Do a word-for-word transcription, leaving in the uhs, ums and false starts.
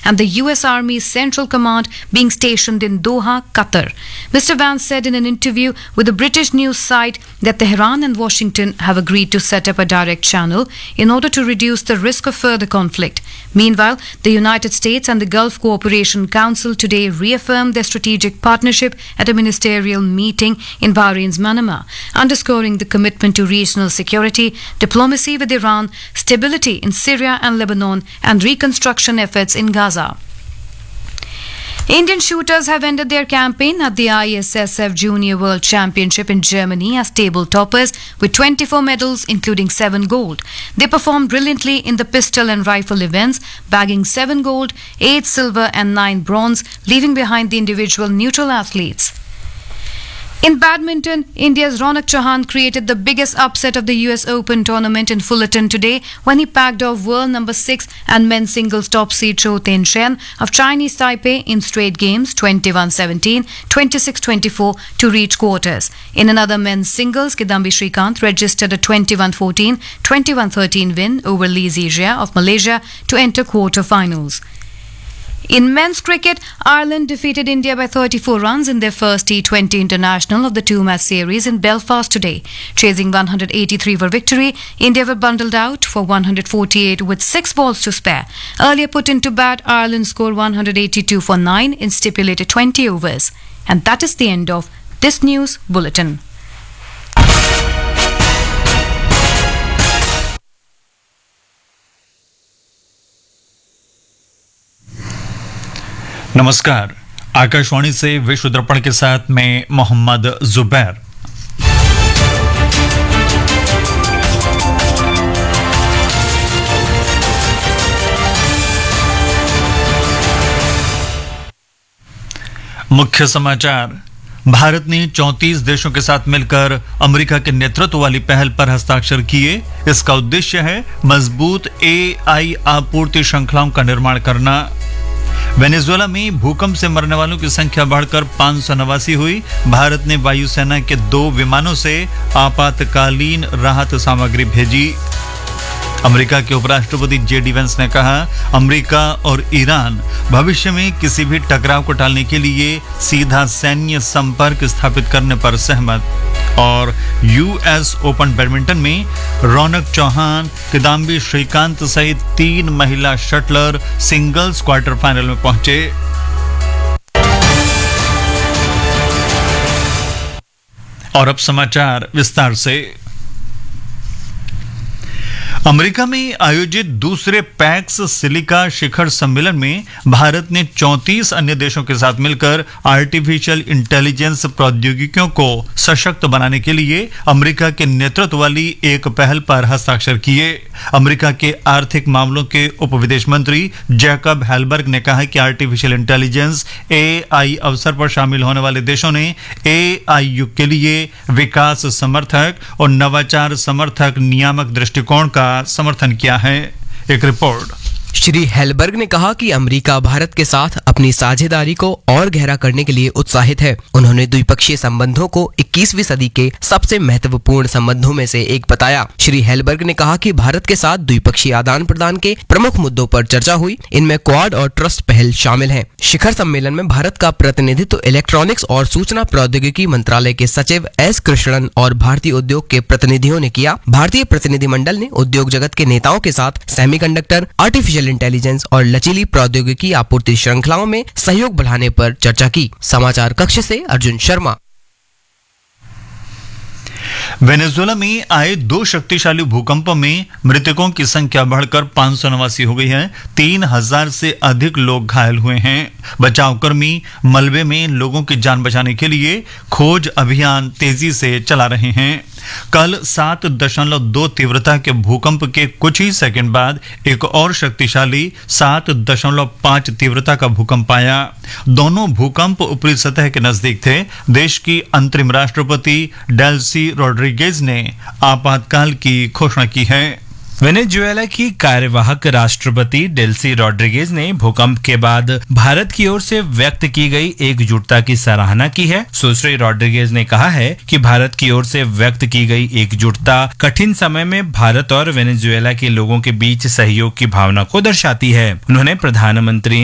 and the U S Army Central Command being stationed in Doha, Qatar. Mister Vance said in an interview with the British news site that Tehran and Washington have agreed to set up a direct channel in order to reduce the risk of further conflict. Meanwhile, the United States and the Gulf Cooperation Council today reaffirmed their strategic partnership at a ministerial meeting in Bahrain's Manama, underscoring the commitment to regional security, diplomacy with Iran, stability in Syria and Lebanon, and reconstruction efforts in Gaza. Indian shooters have ended their campaign at the I S S F Junior World Championship in Germany as table toppers with twenty-four medals, including seven gold. They performed brilliantly in the pistol and rifle events, bagging seven gold, eight silver and nine bronze, leaving behind the individual neutral athletes. In badminton, India's Ronak Chauhan created the biggest upset of the U S Open tournament in Fullerton today when he packed off world number six and men's singles top seed Chou Tien-Shen of Chinese Taipei in straight games twenty-one seventeen, twenty-six twenty-four to reach quarters. In another men's singles, Kidambi Srikanth registered a twenty-one fourteen, twenty-one thirteen win over Lee Zijia of Malaysia to enter quarter-finals. In men's cricket, Ireland defeated India by thirty-four runs in their first T twenty international of the two-match series in Belfast today. Chasing one hundred eighty-three for victory, India were bundled out for one hundred forty-eight with six balls to spare. Earlier put into bat, Ireland scored one hundred eighty-two for nine in stipulated twenty overs. And that is the end of this news bulletin. नमस्कार, आकाशवाणी से विश्व दर्पण के साथ मैं मोहम्मद जुबैर। मुख्य समाचार। भारत ने चौंतीस देशों के साथ मिलकर अमेरिका के नेतृत्व वाली पहल पर हस्ताक्षर किए। इसका उद्देश्य है मजबूत ए आई आपूर्ति श्रृंखलाओं का निर्माण करना। वेनेजुएला में भूकंप से मरने वालों की संख्या बढ़कर पांच सौ नवासी हुई। भारत ने वायुसेना के दो विमानों से आपातकालीन राहत सामग्री भेजी। अमेरिका के उपराष्ट्रपति जे डी वेंस ने कहा, अमेरिका और ईरान भविष्य में किसी भी टकराव को टालने के लिए सीधा सैन्य संपर्क स्थापित करने पर सहमत। और यूएस ओपन बैडमिंटन में रौनक चौहान, किदाम्बी श्रीकांत सहित तीन महिला शटलर सिंगल्स क्वार्टर फाइनल में पहुंचे। और अब समाचार विस्तार से। अमेरिका में आयोजित दूसरे पैक्स सिलिका शिखर सम्मेलन में भारत ने चौंतीस अन्य देशों के साथ मिलकर आर्टिफिशियल इंटेलिजेंस प्रौद्योगिकियों को सशक्त बनाने के लिए अमेरिका के नेतृत्व वाली एक पहल पर हस्ताक्षर किए। अमेरिका के आर्थिक मामलों के उप विदेश मंत्री जैकब हेलबर्ग ने कहा कि आर्टिफिशियल इंटेलिजेंस ए आई अवसर पर शामिल होने वाले देशों ने ए आई युग के लिए विकास समर्थक और नवाचार समर्थक नियामक दृष्टिकोण का समर्थन किया है। एक रिपोर्ट। श्री हेलबर्ग ने कहा कि अमेरिका भारत के साथ अपनी साझेदारी को और गहरा करने के लिए उत्साहित है। उन्होंने द्विपक्षीय संबंधों को इक्कीसवीं सदी के सबसे महत्वपूर्ण संबंधों में से एक बताया। श्री हेलबर्ग ने कहा कि भारत के साथ द्विपक्षीय आदान प्रदान के प्रमुख मुद्दों पर चर्चा हुई। इनमें क्वाड और ट्रस्ट पहल शामिल हैं। शिखर सम्मेलन में भारत का प्रतिनिधित्व इलेक्ट्रॉनिक्स और सूचना प्रौद्योगिकी मंत्रालय के सचिव एस कृष्णन और भारतीय उद्योग के प्रतिनिधियों ने किया। भारतीय प्रतिनिधिमंडल ने उद्योग जगत के नेताओं के साथ सेमीकंडक्टर, आर्टिफिशियल इंटेलिजेंस और लचीली प्रौद्योगिकी आपूर्ति श्रृंखलाओं में सहयोग बढ़ाने पर चर्चा की। समाचार कक्ष से अर्जुन शर्मा। वेनेजुएला में आए दो शक्तिशाली भूकंपों में मृतकों की संख्या बढ़कर पांच सौ नवासी हो गई है। तीन हजार से अधिक लोग घायल हुए हैं। बचावकर्मी मलबे में लोगों की जान बचाने के लिए खोज अभियान तेजी से चला रहे हैं। कल सात दशमलव दो तीव्रता के भूकंप के कुछ ही सेकंड बाद एक और शक्तिशाली सात दशमलव पांच तीव्रता का भूकंप आया। दोनों भूकंप ऊपरी सतह के नजदीक थे। देश की अंतरिम राष्ट्रपति डेल्सी रोड्रिगेज ने आपातकाल की घोषणा की है। वेनेजुएला की कार्यवाहक राष्ट्रपति डेल्सी रोड्रिगेज ने भूकंप के बाद भारत की ओर से व्यक्त की गई एकजुटता की सराहना की है। सुश्री रोड्रिगेज ने कहा है कि भारत की ओर से व्यक्त की गई एकजुटता कठिन समय में भारत और वेनेजुएला के लोगों के बीच सहयोग की भावना को दर्शाती है। उन्होंने प्रधानमंत्री